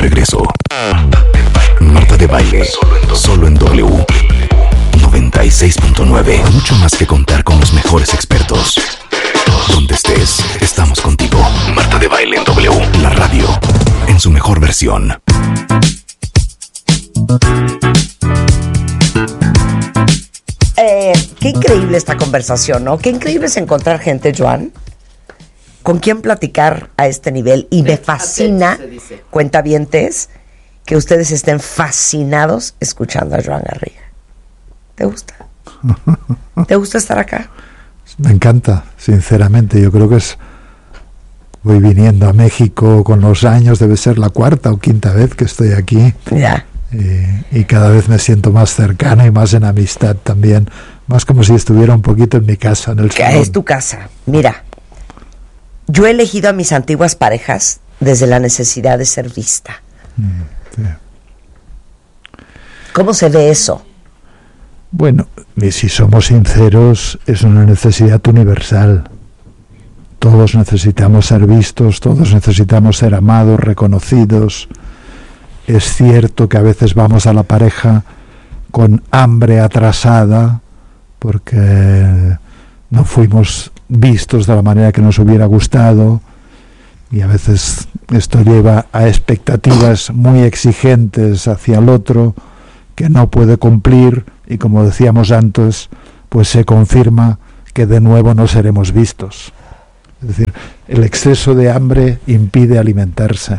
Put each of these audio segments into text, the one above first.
regreso. Marta de Baile, solo en W 96.9. Mucho más que contar con los mejores expertos. Donde estés, estamos contigo. Marta de Baile en W, la radio en su mejor versión. Qué increíble esta conversación, ¿no? Qué increíble es encontrar gente, Joan, con quien platicar a este nivel. Y me fascina, cuentavientes, que ustedes estén fascinados escuchando a Joan Garriga. ¿Te gusta? ¿Te gusta estar acá? Me encanta, sinceramente. Yo creo que voy viniendo a México con los años, debe ser la 4ª o 5ª vez que estoy aquí. Ya. Y cada vez me siento más cercana y más en amistad también, más como si estuviera un poquito en mi casa, en el salón. Es tu casa. Mira, yo he elegido a mis antiguas parejas desde la necesidad de ser vista. Sí. ¿Cómo se ve eso? Bueno, y si somos sinceros, es una necesidad universal. Todos necesitamos ser vistos, todos necesitamos ser amados, reconocidos. Es cierto que a veces vamos a la pareja con hambre atrasada porque no fuimos vistos de la manera que nos hubiera gustado, y a veces esto lleva a expectativas muy exigentes hacia el otro que no puede cumplir, y como decíamos antes, pues se confirma que de nuevo no seremos vistos. Es decir, el exceso de hambre impide alimentarse.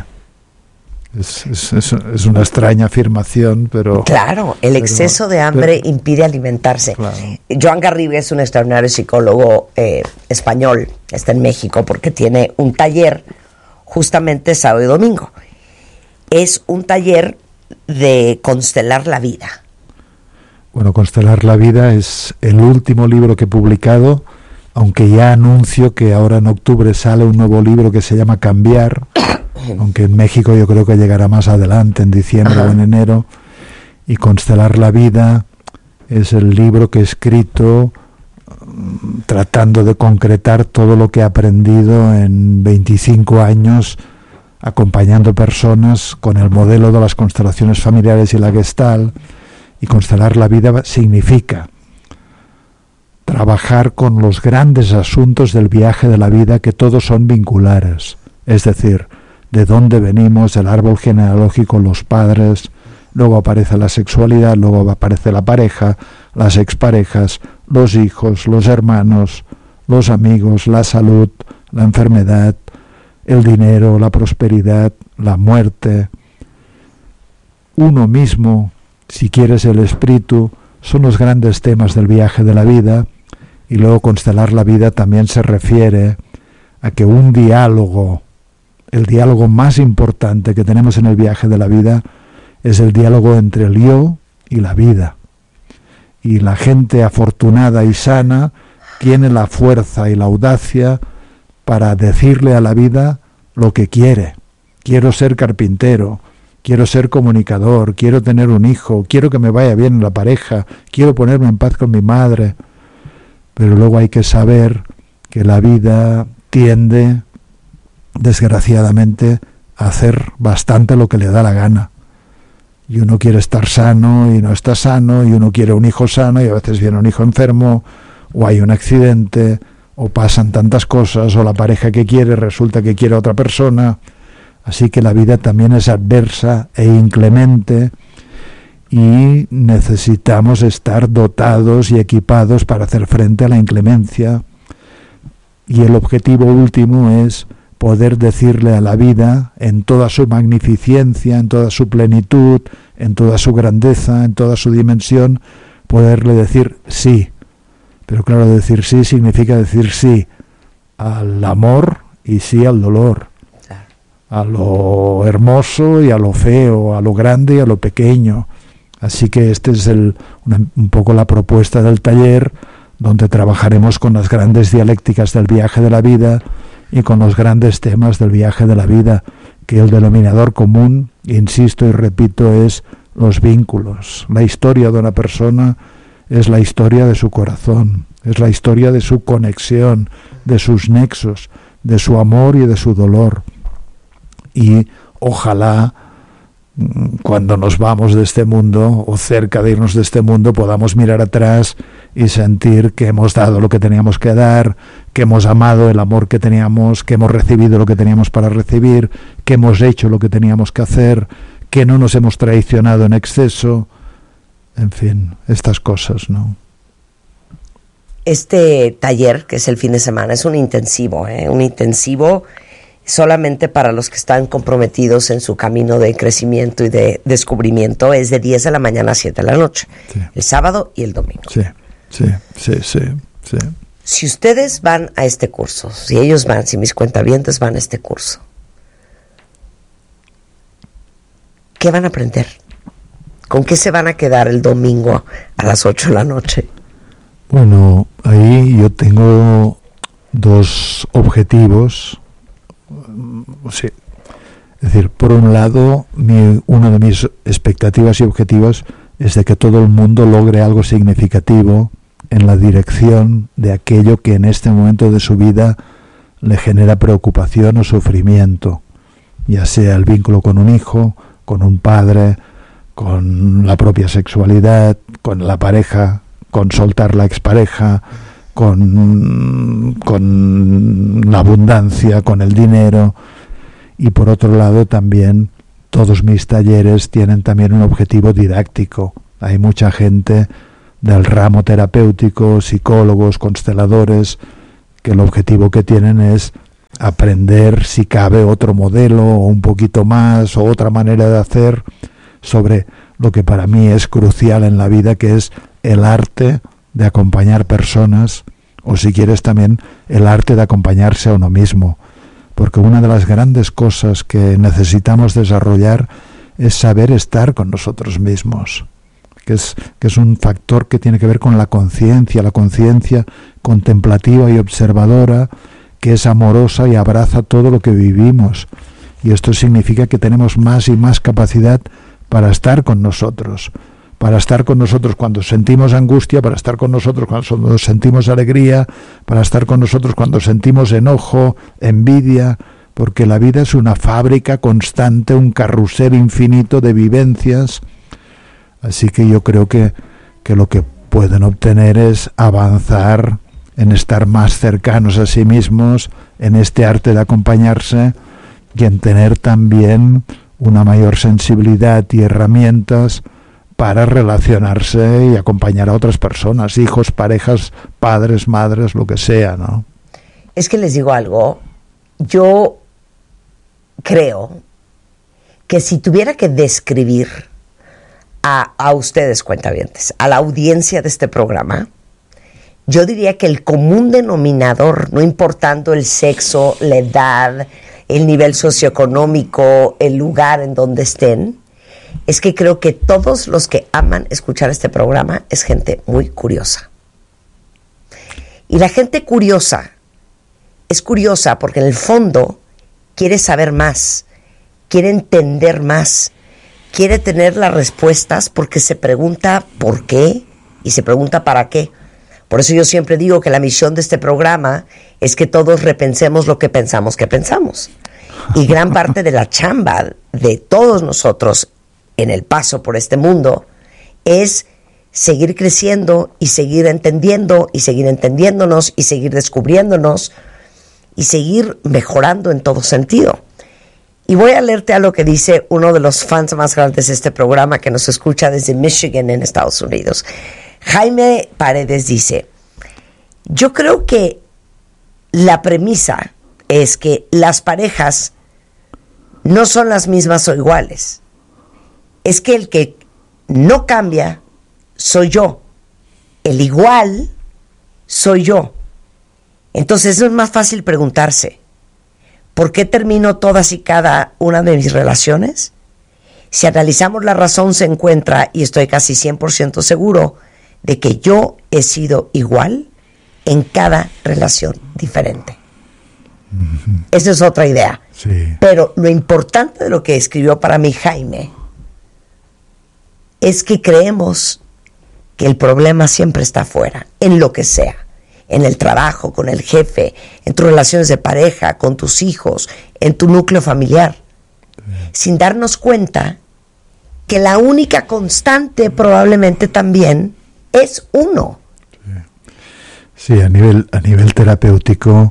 Es una extraña afirmación, pero... Claro, el exceso de hambre impide alimentarse. Claro. Joan Garriga es un extraordinario psicólogo español, está en México porque tiene un taller justamente sábado y domingo. Es un taller de constelar la vida. Bueno, Constelar la vida es el último libro que he publicado, aunque ya anuncio que ahora en octubre sale un nuevo libro que se llama Cambiar, aunque en México yo creo que llegará más adelante, en diciembre o en enero. Y Constelar la vida es el libro que he escrito tratando de concretar todo lo que he aprendido en 25 años acompañando personas con el modelo de las constelaciones familiares y la Gestalt. Y constelar la vida significa trabajar con los grandes asuntos del viaje de la vida, que todos son vinculares, es decir, de dónde venimos, el árbol genealógico, los padres, luego aparece la sexualidad, luego aparece la pareja, las exparejas, los hijos, los hermanos, los amigos, la salud, la enfermedad, el dinero, la prosperidad, la muerte, uno mismo, si quieres el espíritu, son los grandes temas del viaje de la vida. Y luego constelar la vida también se refiere a que un diálogo, el diálogo más importante que tenemos en el viaje de la vida, es el diálogo entre el yo y la vida. Y la gente afortunada y sana tiene la fuerza y la audacia para decirle a la vida lo que quiere. Quiero ser carpintero, quiero ser comunicador, quiero tener un hijo, quiero que me vaya bien en la pareja, quiero ponerme en paz con mi madre. Pero luego hay que saber que la vida tiende, desgraciadamente, a hacer bastante lo que le da la gana. Y uno quiere estar sano y no está sano, y uno quiere un hijo sano y a veces viene un hijo enfermo, o hay un accidente, o pasan tantas cosas, o la pareja que quiere resulta que quiere a otra persona. Así que la vida también es adversa e inclemente, y necesitamos estar dotados y equipados para hacer frente a la inclemencia. Y el objetivo último es poder decirle a la vida, en toda su magnificencia, en toda su plenitud, en toda su grandeza, en toda su dimensión, poderle decir sí. Pero claro, decir sí significa decir sí al amor y sí al dolor, a lo hermoso y a lo feo, a lo grande y a lo pequeño. Así que este es un poco la propuesta del taller, donde trabajaremos con las grandes dialécticas del viaje de la vida y con los grandes temas del viaje de la vida, que el denominador común, insisto y repito, es los vínculos. La historia de una persona es la historia de su corazón, es la historia de su conexión, de sus nexos, de su amor y de su dolor. Y ojalá cuando nos vamos de este mundo o cerca de irnos de este mundo podamos mirar atrás y sentir que hemos dado lo que teníamos que dar, que hemos amado el amor que teníamos, que hemos recibido lo que teníamos para recibir, que hemos hecho lo que teníamos que hacer, que no nos hemos traicionado en exceso, en fin, estas cosas, ¿no? Este taller, que es el fin de semana, es un intensivo solamente para los que están comprometidos en su camino de crecimiento y de descubrimiento. Es de 10 de la mañana a 7 de la noche, sí. El sábado y el domingo. Sí. Si ustedes van a este curso, si mis cuentavientes van a este curso, ¿qué van a aprender? ¿Con qué se van a quedar el domingo a las 8 de la noche? Bueno, ahí yo tengo 2 objetivos. Sí. Es decir, por un lado, una de mis expectativas y objetivos es de que todo el mundo logre algo significativo en la dirección de aquello que en este momento de su vida le genera preocupación o sufrimiento, ya sea el vínculo con un hijo, con un padre, con la propia sexualidad, con la pareja, con soltar la expareja, con la abundancia, con el dinero. Y por otro lado también todos mis talleres tienen también un objetivo didáctico. Hay mucha gente del ramo terapéutico, psicólogos, consteladores, que el objetivo que tienen es aprender, si cabe, otro modelo o un poquito más o otra manera de hacer sobre lo que para mí es crucial en la vida, que es el arte de acompañar personas, o si quieres también el arte de acompañarse a uno mismo, porque una de las grandes cosas que necesitamos desarrollar es saber estar con nosotros mismos, que es un factor que tiene que ver con la conciencia contemplativa y observadora, que es amorosa y abraza todo lo que vivimos, y esto significa que tenemos más y más capacidad para estar con nosotros cuando sentimos angustia, para estar con nosotros cuando sentimos alegría, para estar con nosotros cuando sentimos enojo, envidia, porque la vida es una fábrica constante, un carrusel infinito de vivencias. Así que yo creo que lo que pueden obtener es avanzar en estar más cercanos a sí mismos, en este arte de acompañarse y en tener también una mayor sensibilidad y herramientas para relacionarse y acompañar a otras personas, hijos, parejas, padres, madres, lo que sea, ¿no? Es que les digo algo, yo creo que si tuviera que describir a ustedes, cuentavientes, a la audiencia de este programa, yo diría que el común denominador, no importando el sexo, la edad, el nivel socioeconómico, el lugar en donde estén, es que creo que todos los que aman escuchar este programa es gente muy curiosa. Y la gente curiosa es curiosa porque en el fondo quiere saber más, quiere entender más, quiere tener las respuestas porque se pregunta por qué y se pregunta para qué. Por eso yo siempre digo que la misión de este programa es que todos repensemos lo que pensamos que pensamos. Y gran parte de la chamba de todos nosotros en el paso por este mundo es seguir creciendo y seguir entendiendo y seguir entendiéndonos y seguir descubriéndonos y seguir mejorando en todo sentido. Y voy a leerte a lo que dice uno de los fans más grandes de este programa, que nos escucha desde Michigan en Estados Unidos. Jaime Paredes dice: yo creo que la premisa es que las parejas no son las mismas o iguales. Es que el que no cambia soy yo. El igual soy yo. Entonces es más fácil preguntarse: ¿por qué termino todas y cada una de mis relaciones? Si analizamos la razón, se encuentra, y estoy casi 100% seguro, de que yo he sido igual en cada relación diferente. Esa es otra idea. Sí. Pero lo importante de lo que escribió para mí Jaime es que creemos que el problema siempre está afuera, en lo que sea, en el trabajo, con el jefe, en tus relaciones de pareja, con tus hijos, en tu núcleo familiar, sin darnos cuenta que la única constante probablemente también es uno. Sí, a nivel terapéutico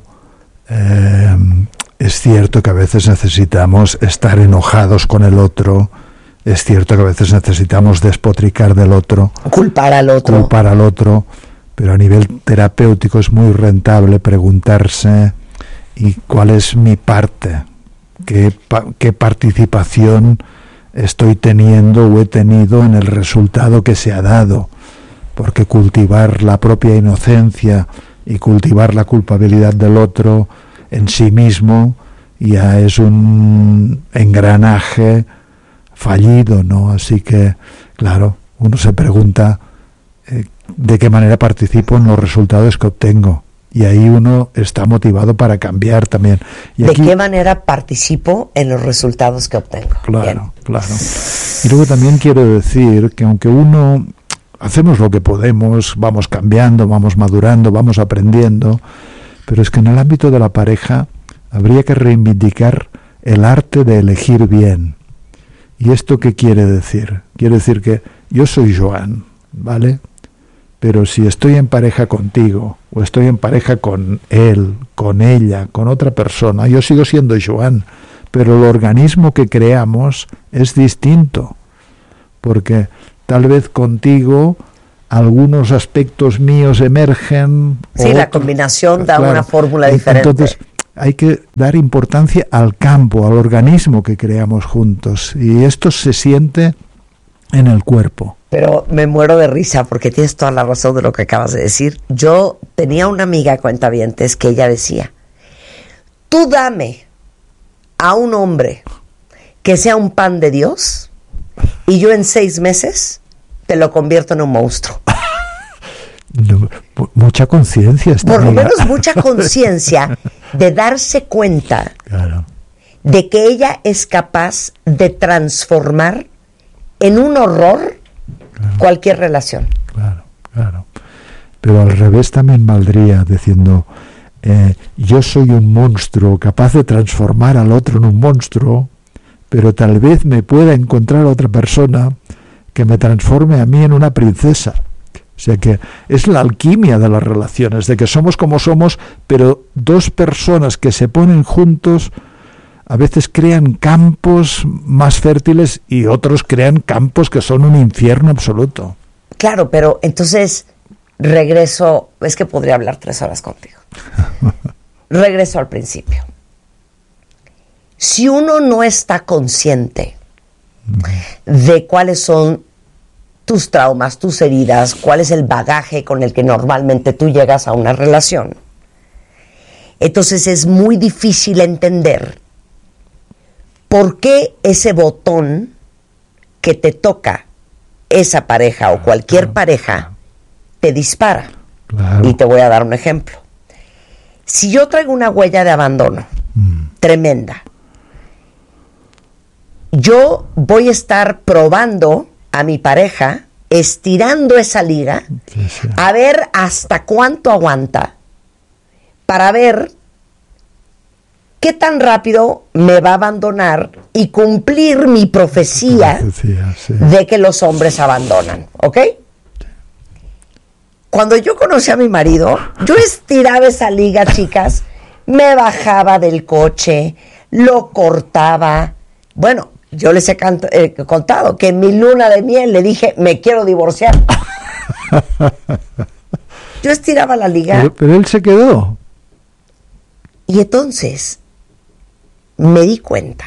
es cierto que a veces necesitamos estar enojados con el otro, es cierto que a veces necesitamos despotricar del otro, culpar al otro, pero a nivel terapéutico es muy rentable preguntarse ¿y cuál es mi parte? ¿Qué participación estoy teniendo o he tenido en el resultado que se ha dado? Porque cultivar la propia inocencia y cultivar la culpabilidad del otro en sí mismo ya es un engranaje fallido, ¿no? Así que, claro, uno se pregunta de qué manera participo en los resultados que obtengo. Y ahí uno está motivado para cambiar también. Y ¿De qué manera participo en los resultados que obtengo? Claro, Bien. claro. Y luego también quiero decir que aunque uno hacemos lo que podemos, vamos cambiando, vamos madurando, vamos aprendiendo, pero es que en el ámbito de la pareja habría que reivindicar el arte de elegir bien. ¿Y esto qué quiere decir? Quiere decir que yo soy Joan, ¿vale? Pero si estoy en pareja contigo, o estoy en pareja con él, con ella, con otra persona, yo sigo siendo Joan, pero el organismo que creamos es distinto, porque tal vez contigo algunos aspectos míos emergen. Sí, la combinación da una fórmula diferente. Entonces hay que dar importancia al campo, al organismo que creamos juntos, y esto se siente en el cuerpo. Pero me muero de risa porque tienes toda la razón de lo que acabas de decir. Yo tenía una amiga cuentavientes que ella decía, tú dame a un hombre que sea un pan de Dios y yo en 6 meses te lo convierto en un monstruo. No, mucha conciencia. Por lo menos mucha conciencia de darse cuenta claro. de que ella es capaz de transformar en un horror cualquier relación. Claro, claro. Pero al revés también valdría diciendo, yo soy un monstruo capaz de transformar al otro en un monstruo, pero tal vez me pueda encontrar otra persona que me transforme a mí en una princesa. O sea que es la alquimia de las relaciones, de que somos como somos, pero dos personas que se ponen juntos a veces crean campos más fértiles y otros crean campos que son un infierno absoluto. Claro, pero entonces regreso, es que podría hablar 3 horas contigo. Regreso al principio. Si uno no está consciente de cuáles son tus traumas, tus heridas, cuál es el bagaje con el que normalmente tú llegas a una relación, entonces es muy difícil entender por qué ese botón que te toca esa pareja o cualquier pareja te dispara. Claro. Y te voy a dar un ejemplo. Si yo traigo una huella de abandono tremenda, yo voy a estar probando a mi pareja, estirando esa liga, Sí. a ver hasta cuánto aguanta, para ver qué tan rápido me va a abandonar y cumplir mi profecía Sí. de que los hombres abandonan, ¿ok? Cuando yo conocí a mi marido, yo estiraba esa liga, chicas, me bajaba del coche, lo cortaba. Bueno, yo les he contado que en mi luna de miel le dije, me quiero divorciar. Yo estiraba la liga. Pero él se quedó. Y entonces me di cuenta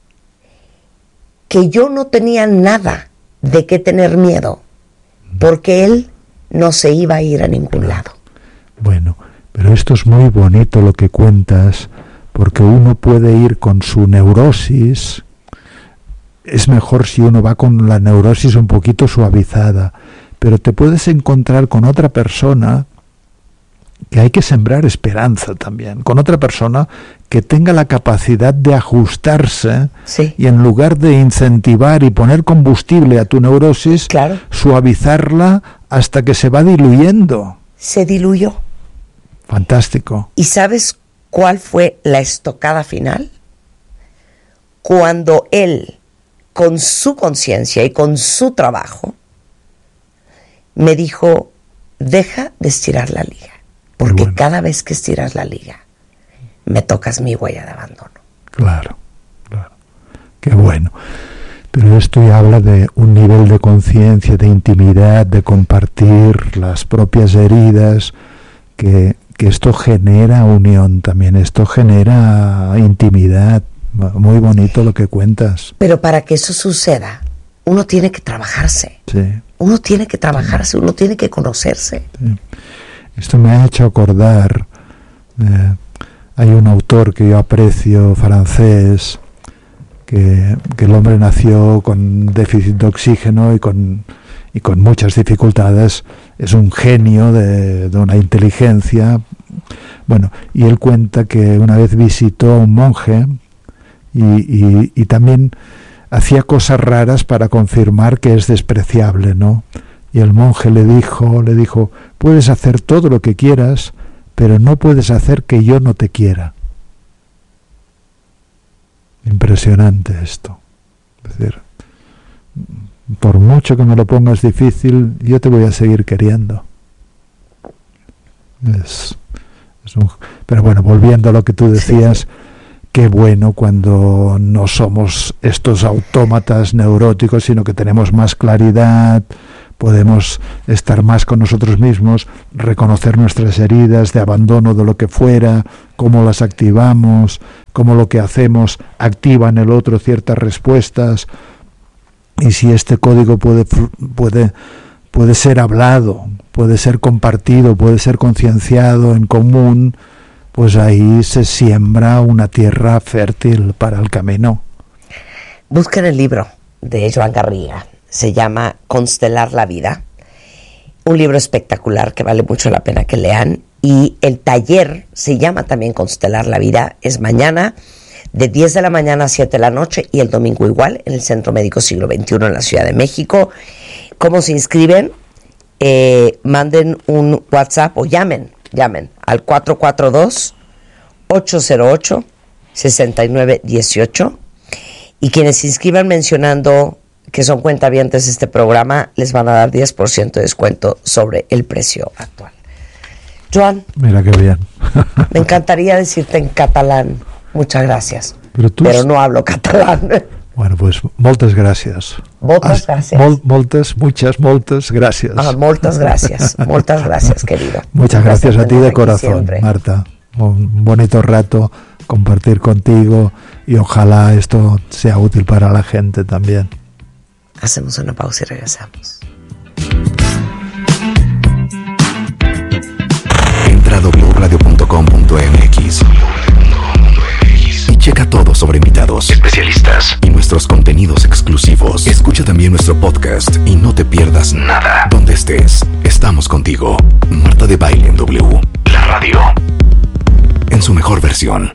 que yo no tenía nada de qué tener miedo, porque él no se iba a ir a ningún lado. Bueno, pero esto es muy bonito lo que cuentas, porque uno puede ir con su neurosis. Es mejor si uno va con la neurosis un poquito suavizada, pero te puedes encontrar con otra persona que hay que sembrar esperanza también, con otra persona que tenga la capacidad de ajustarse, Sí. y en lugar de incentivar y poner combustible a tu neurosis, Claro. suavizarla hasta que se va diluyendo. Se diluyó. Fantástico. ¿Y sabes cuál fue la estocada final? Cuando él con su conciencia y con su trabajo, me dijo, deja de estirar la liga, porque cada vez que estiras la liga, me tocas mi huella de abandono. Claro, claro. Qué bueno. Pero esto ya habla de un nivel de conciencia, de intimidad, de compartir las propias heridas, que esto genera unión también, esto genera intimidad. Muy bonito lo que cuentas. Pero para que eso suceda, uno tiene que trabajarse. Sí. Uno tiene que trabajarse, uno tiene que conocerse. Sí. Esto me ha hecho acordar, hay un autor que yo aprecio, francés, que el hombre nació con déficit de oxígeno y con muchas dificultades. Es un genio de una inteligencia. Bueno, y él cuenta que una vez visitó a un monje y también hacía cosas raras para confirmar que es despreciable, ¿no? Y el monje le dijo, puedes hacer todo lo que quieras, pero no puedes hacer que yo no te quiera. Impresionante esto. Es decir, por mucho que me lo pongas difícil, yo te voy a seguir queriendo. Pero bueno, volviendo a lo que tú decías, qué bueno cuando no somos estos autómatas neuróticos, sino que tenemos más claridad, podemos estar más con nosotros mismos, reconocer nuestras heridas de abandono de lo que fuera, cómo las activamos, cómo lo que hacemos activa en el otro ciertas respuestas, y si este código puede ser hablado, puede ser compartido, puede ser concienciado en común, pues ahí se siembra una tierra fértil para el camino. Busquen el libro de Joan Garriga, se llama Constelar la vida, un libro espectacular que vale mucho la pena que lean, y el taller se llama también Constelar la vida, es mañana de 10 de la mañana a 7 de la noche y el domingo igual en el Centro Médico Siglo XXI en la Ciudad de México. ¿Cómo se inscriben? Manden un WhatsApp o llamen al 442-808-6918, y quienes se inscriban mencionando que son cuentavientes de este programa les van a dar 10% de descuento sobre el precio actual. Joan, mira qué bien. Me encantaría decirte en catalán muchas gracias, pero no hablo catalán. Bueno, pues moltes gràcies. Moltes gràcies. Moltes gràcies. Moltes gràcies, querido. Muchas gracias a ti de corazón, siempre. Marta. Un bonito rato compartir contigo y ojalá esto sea útil para la gente también. Hacemos una pausa y regresamos. Entra a wradio.com.mx y checa todo sobre invitados, especialistas y nuestros contenidos exclusivos. Escucha también nuestro podcast y no te pierdas nada. Donde estés, estamos contigo. Marta de Baile en W, la radio, en su mejor versión.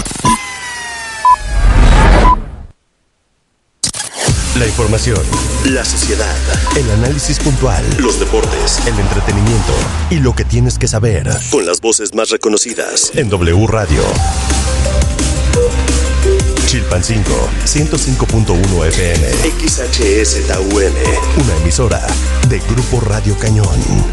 La información, la sociedad, el análisis puntual, los deportes, el entretenimiento y lo que tienes que saber con las voces más reconocidas en W Radio. Chilpancingo, 105.1 FM, XHSTUN, una emisora de Grupo Radio Cañón.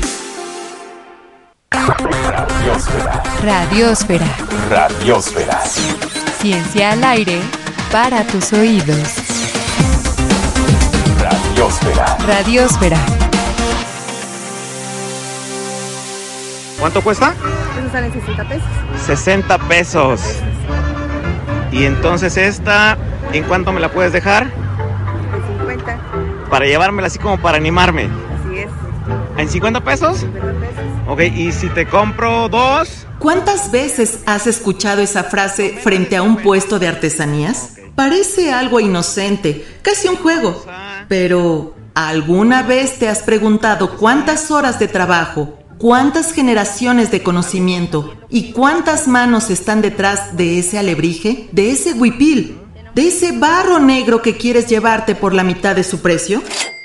Radiosfera. Ciencia al aire para tus oídos. Radiosfera. ¿Cuánto cuesta? Eso sale 60 pesos. 60 pesos. Y entonces esta, ¿en cuánto me la puedes dejar? En 50. Para llevármela así como para animarme. Así es. ¿En 50 pesos? 50 pesos. Ok, ¿y si te compro 2? ¿Cuántas veces has escuchado esa frase frente a un puesto de artesanías? Parece algo inocente, casi un juego. Pero, ¿alguna vez te has preguntado cuántas horas de trabajo, cuántas generaciones de conocimiento y cuántas manos están detrás de ese alebrije, de ese huipil, de ese barro negro que quieres llevarte por la mitad de su precio?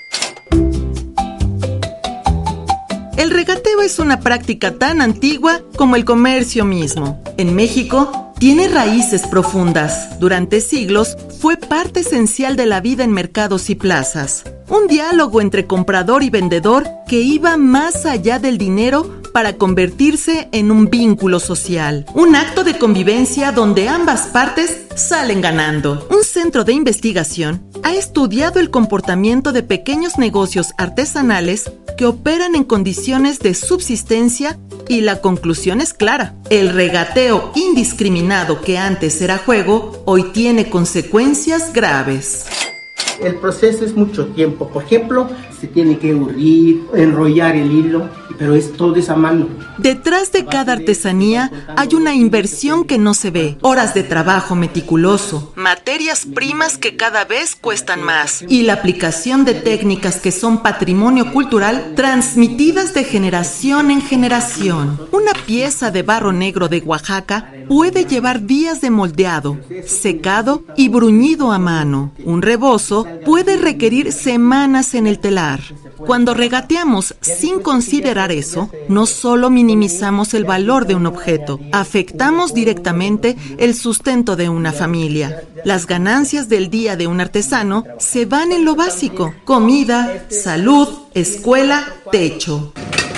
El regateo es una práctica tan antigua como el comercio mismo. En México, tiene raíces profundas. Durante siglos fue parte esencial de la vida en mercados y plazas. Un diálogo entre comprador y vendedor que iba más allá del dinero para convertirse en un vínculo social. Un acto de convivencia donde ambas partes salen ganando. Un centro de investigación ha estudiado el comportamiento de pequeños negocios artesanales que operan en condiciones de subsistencia y la conclusión es clara. El regateo indiscriminado que antes era juego, hoy tiene consecuencias graves. El proceso es mucho tiempo. Por ejemplo, se tiene que urdir, enrollar el hilo, pero es todo esa mano. Detrás de cada artesanía hay una inversión que no se ve, horas de trabajo meticuloso, materias primas que cada vez cuestan más y la aplicación de técnicas que son patrimonio cultural transmitidas de generación en generación. Una pieza de barro negro de Oaxaca puede llevar días de moldeado, secado y bruñido a mano. Un rebozo puede requerir semanas en el telar. Cuando regateamos sin considerar eso, no solo minimizamos el valor de un objeto, afectamos directamente el sustento de una familia. Las ganancias del día de un artesano se van en lo básico: comida, salud, escuela, techo.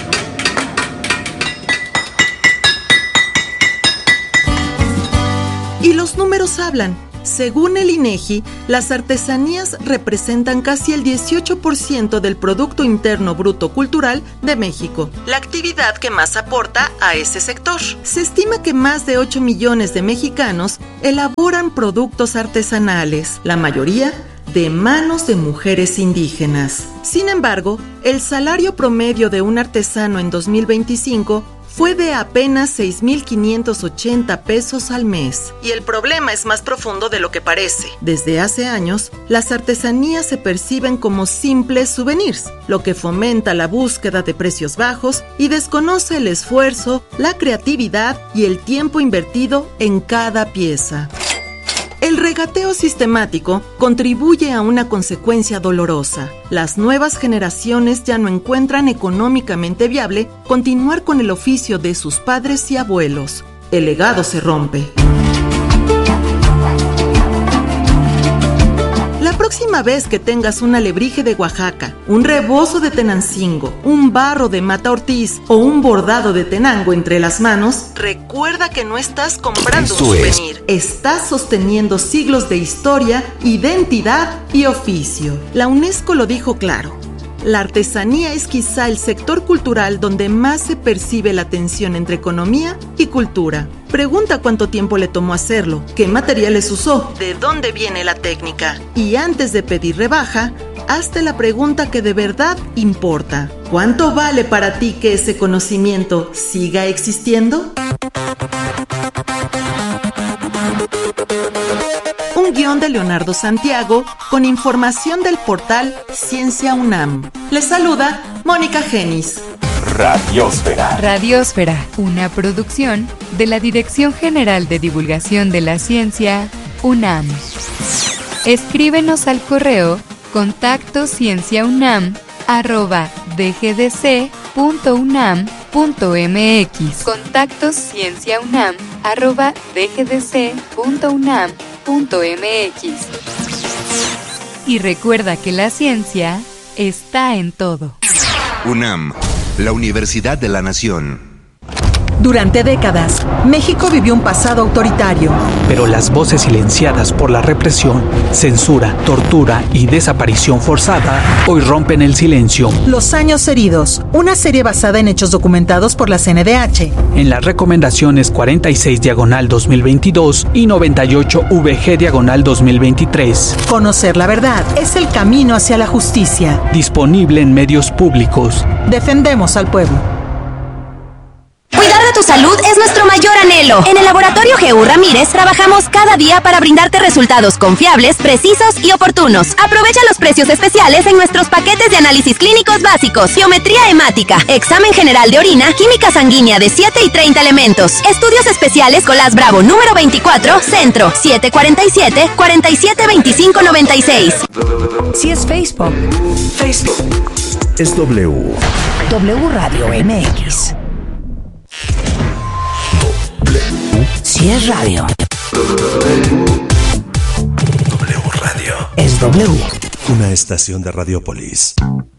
Y los números hablan. Según el INEGI, las artesanías representan casi el 18% del Producto Interno Bruto Cultural de México, la actividad que más aporta a ese sector. Se estima que más de 8 millones de mexicanos elaboran productos artesanales, la mayoría de manos de mujeres indígenas. Sin embargo, el salario promedio de un artesano en 2025 fue de apenas 6,580 pesos al mes. Y el problema es más profundo de lo que parece. Desde hace años, las artesanías se perciben como simples souvenirs, lo que fomenta la búsqueda de precios bajos y desconoce el esfuerzo, la creatividad y el tiempo invertido en cada pieza. El regateo sistemático contribuye a una consecuencia dolorosa. Las nuevas generaciones ya no encuentran económicamente viable continuar con el oficio de sus padres y abuelos. El legado se rompe. La próxima vez que tengas un alebrije de Oaxaca, un rebozo de Tenancingo, un barro de Mata Ortiz o un bordado de Tenango entre las manos, recuerda que no estás comprando un souvenir. Estás sosteniendo siglos de historia, identidad y oficio. La UNESCO lo dijo claro. La artesanía es quizá el sector cultural donde más se percibe la tensión entre economía y cultura. Pregunta cuánto tiempo le tomó hacerlo, qué materiales usó, de dónde viene la técnica. Y antes de pedir rebaja, hazte la pregunta que de verdad importa. ¿Cuánto vale para ti que ese conocimiento siga existiendo? Un guión de Leonardo Santiago con información del portal Ciencia UNAM. Les saluda Mónica Genis. Radiósfera. Radiósfera, una producción de la Dirección General de Divulgación de la Ciencia, UNAM. Escríbenos al correo contactoscienciaunam@dgdc.unam.mx. contactoscienciaunam@dgdc.unam.mx. Y recuerda que la ciencia está en todo. UNAM, la Universidad de la Nación. Durante décadas, México vivió un pasado autoritario. Pero las voces silenciadas por la represión, censura, tortura y desaparición forzada hoy rompen el silencio. Los años heridos, una serie basada en hechos documentados por la CNDH. En las recomendaciones 46/2022 y 98/VG/2023. Conocer la verdad es el camino hacia la justicia. Disponible en medios públicos. Defendemos al pueblo. Cuidar de tu salud es nuestro mayor anhelo. En el Laboratorio GU Ramírez trabajamos cada día para brindarte resultados confiables, precisos y oportunos. Aprovecha los precios especiales en nuestros paquetes de análisis clínicos básicos, biometría hemática, examen general de orina, química sanguínea de 7 y 30 elementos. Estudios especiales Colás Bravo número 24, Centro, 747-472596. Si es Facebook, es W Radio MX. Si es radio, W Radio. es W. Una estación de Radiopolis.